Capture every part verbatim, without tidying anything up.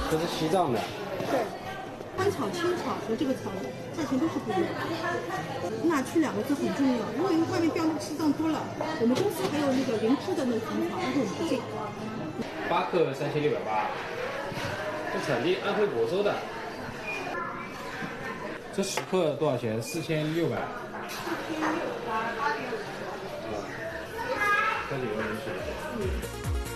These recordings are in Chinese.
这是西藏的。 对，干草、青草和这个草价钱都是不一样的。纳区两个字很重要，因为外面标那个西藏多了。我们公司还有那个灵芝的那个虫草，但是我们不进。 八克三千六百八，这产地安徽亳州的。这十克多少钱？四千六百。四千六百。这里有人水。嗯。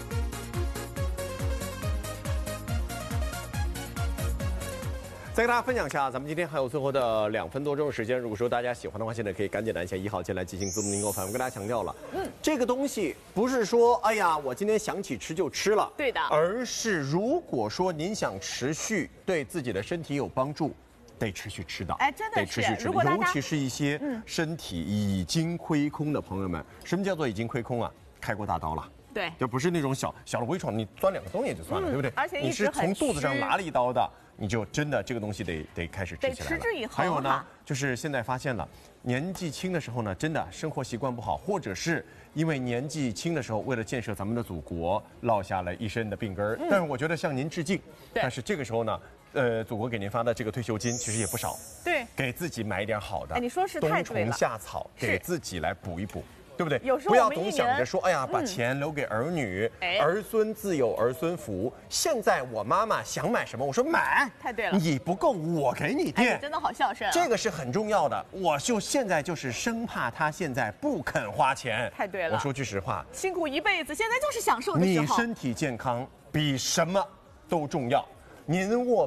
再跟大家分享一下，咱们今天还有最后的两分多钟的时间。如果说大家喜欢的话，现在可以赶紧拿起一号键来进行自动订购盘。我跟大家强调了，嗯，这个东西不是说，哎呀，我今天想起吃就吃了， 对的， 而是如果说您想持续对自己的身体有帮助，得持续吃的， 哎，真的是， 得持续吃的，尤其是一些身体已经亏空的朋友们，什么叫做已经亏空啊？开过大刀了。 对， 就不是那种小小的微创，你钻两个洞也就算了，嗯、对不对？ 而且你是从肚子上拿了一刀的，你就真的这个东西得得开始吃起来了。 得持之以恒。 还有呢，就是现在发现了，年纪轻的时候呢，真的生活习惯不好，或者是因为年纪轻的时候为了建设咱们的祖国，落下了一身的病根儿。嗯、但是我觉得向您致敬。但是这个时候呢，呃，祖国给您发的这个退休金其实也不少。 对。 给自己买一点好的。 哎，你说是太对了。 冬虫夏草，给自己来补一补。对不对？ 有时候不要总想着说，哎呀，把钱留给儿女， 嗯、 儿孙自有儿孙福。现在我妈妈想买什么，我说买， 太对了， 你不够我给你垫， 哎、真的好孝顺、啊。 这个是很重要的。我就现在就是生怕他现在不肯花钱， 太对了。 我说句实话， 辛苦一辈子，现在就是享受的时候。 你身体健康比什么都重要。您握。